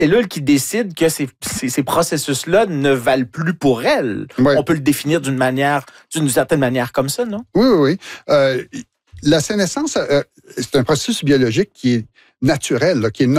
cellules qui décident que ces processus-là ne valent plus pour elle. Ouais. On peut le définir d'une certaine manière comme ça, non? Oui. La sénescence, c'est un processus biologique qui est naturel, là, qui est